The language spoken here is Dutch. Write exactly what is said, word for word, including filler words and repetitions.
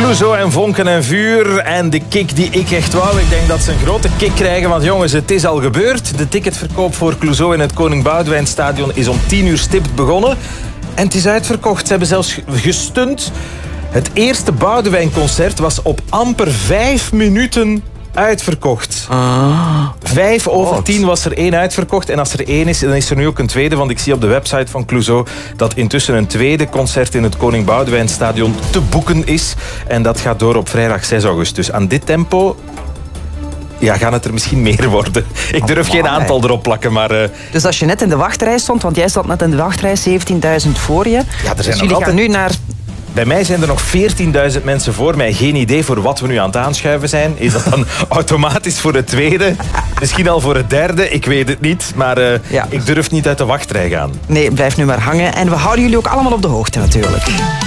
Clouseau en Vonken en Vuur. En de kick die ik echt wou. Ik denk dat ze een grote kick krijgen. Want jongens, het is al gebeurd. De ticketverkoop voor Clouseau in het Koning Boudewijnstadion is om tien uur stipt begonnen. En het is uitverkocht. Ze hebben zelfs gestunt. Het eerste Boudewijnconcert was op amper vijf minuten uitverkocht. Ah, Vijf over tien was er één uitverkocht. En als er één is, dan is er nu ook een tweede. Want ik zie op de website van Clouseau dat intussen een tweede concert in het Koning Boudewijnstadion te boeken is. En dat gaat door op vrijdag zes augustus. Aan dit tempo... Ja, gaan het er misschien meer worden. Ik durf oh, geen aantal erop plakken, maar... Uh... Dus als je net in de wachtrij stond, want jij stond net in de wachtrij, zeventienduizend voor je. Ja, er zijn dus nog jullie altijd... gaan nu naar... Bij mij zijn er nog veertienduizend mensen voor mij. Geen idee voor wat we nu aan het aanschuiven zijn. Is dat dan automatisch voor het tweede? Misschien al voor het derde? Ik weet het niet. Maar uh, ja. ik durf niet uit de wachtrij gaan. Nee, blijf nu maar hangen. En we houden jullie ook allemaal op de hoogte natuurlijk.